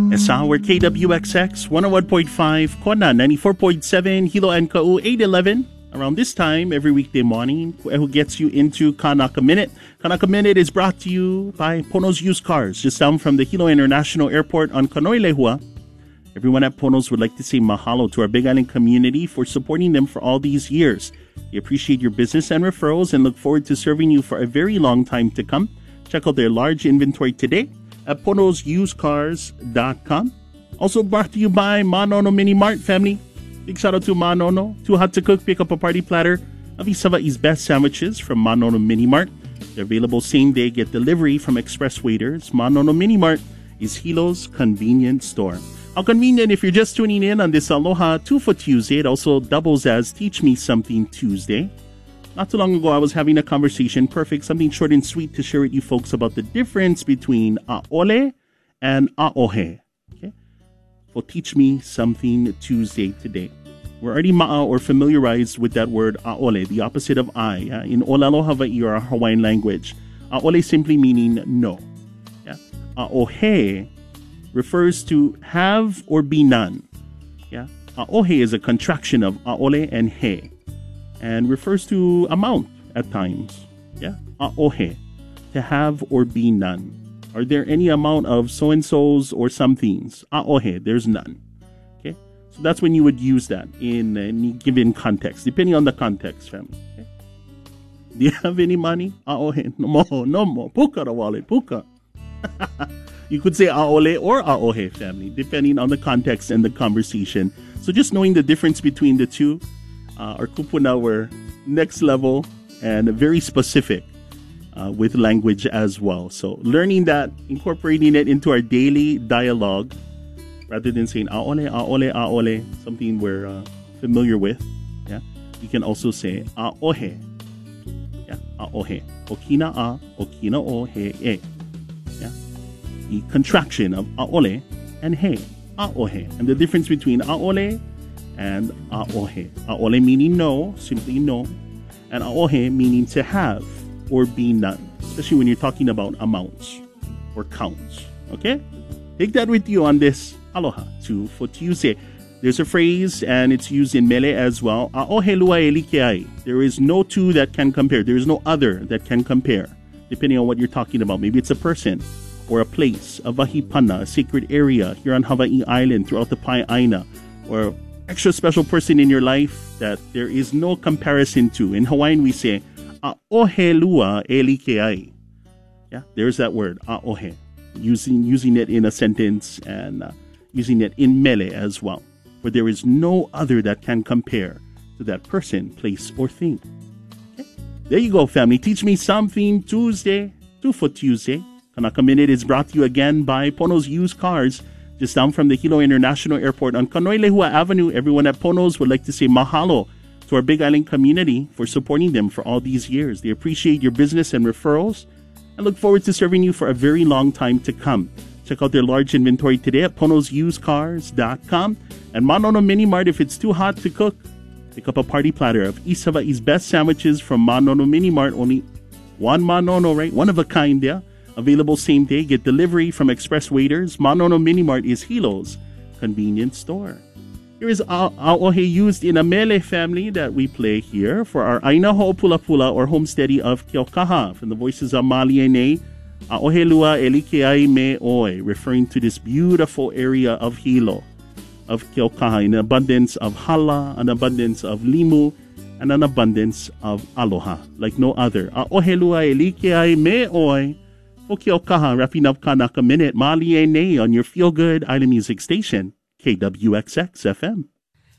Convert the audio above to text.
Esa, we're KWXX 101.5, Kona 94.7, Hilo and Kau 811. Around this time, every weekday morning, who gets you into Kanaka Minute. Kanaka Minute is brought to you by Pono's Used Cars, just down from the Hilo International Airport on Kanoilehua. Everyone at Pono's would like to say mahalo to our Big Island community for supporting them for all these years. We appreciate your business and referrals and look forward to serving you for a very long time to come. Check out their large inventory today at ponosusedcars.com. Also brought to you by Manono Mini Mart, family. Big shout out to Manono. Too hot to cook, pick up a party platter of Isawai's best sandwiches from Manono Mini Mart. They're available same day, get delivery from express waiters. Manono Mini Mart is Hilo's convenience store. How convenient if you're just tuning in on this Aloha 2 for Tuesday. It also doubles as Teach Me Something Tuesday. Not too long ago, I was having a conversation, perfect, something short and sweet to share with you folks about the difference between a'ole and a'ohe. Okay? For Teach Me Something Tuesday today. We're already ma'a or familiarized with that word a'ole, the opposite of I. In Olelo Hawaii or our Hawaiian language, a'ole simply meaning no. Yeah? A'ohe refers to have or be none. Yeah? A'ohe is a contraction of a'ole and he, and refers to amount at times. Yeah? A'ohe, to have or be none. Are there any amount of so-and-sos or somethings? A'ohe, there's none. Okay? So that's when you would use that in any given context, depending on the context, family. Okay? Do you have any money? A'ohe, no more. Puka the wallet, puka. You could say a'ole or a'ohe, family, depending on the context and the conversation. So just knowing the difference between the two, our kupuna were next level and very specific with language as well. So learning that, incorporating it into our daily dialogue, rather than saying a'ole, a'ole, a'ole, something we're familiar with. Yeah, you can also say a'ohe. Yeah, a'ohe. Okina a, okina o, he e. Yeah, the contraction of a'ole and he, a'ohe. And the difference between a'ole and a'ohe. A'ole meaning no, simply no. And a'ohe meaning to have or be none. Especially when you're talking about amounts or counts. Okay? Take that with you on this Aloha 2 for Tuesday. There's a phrase and it's used in Mele as well. A'ohe lua e like ai. There is no two that can compare. There is no other that can compare. Depending on what you're talking about. Maybe it's a person or a place, a wahipana, a sacred area here on Hawaii Island, throughout the Pai'aina, or extra special person in your life that there is no comparison to. In Hawaiian, we say, a'ohe lua e like ai. Yeah, there's that word, a'ohe. Using it in a sentence and using it in Mele as well. Where there is no other that can compare to that person, place, or thing. Okay? There you go, family. Teach Me Something Tuesday, 2 for Tuesday. Kanaka Minute is brought to you again by Pono's Used Cars, just down from the Hilo International Airport on Kanoilehua Avenue. Everyone at Pono's would like to say mahalo to our Big Island community for supporting them for all these years. They appreciate your business and referrals and look forward to serving you for a very long time to come. Check out their large inventory today at ponosusedcars.com. And Manono Mini Mart, if it's too hot to cook, pick up a party platter of Isawai's best sandwiches from Manono Mini Mart. Only one Manono, right? One of a kind, yeah? Available same day, get delivery from express waiters. Manono Mini Mart is Hilo's convenience store. Here is a'ohe used in a Mele family that we play here for our Aina Ho'opula or homesteady of Keaukaha, from the voices of Maliene. A'ohe lua e like ai me oi, referring to this beautiful area of Hilo, of Keaukaha, an abundance of hala, an abundance of limu, and an abundance of aloha, like no other. A'ohe lua e like ai me oi. Keaukaha, wrapping up Kanaka Minute, Maliene on your feel-good island music station, KWXX FM.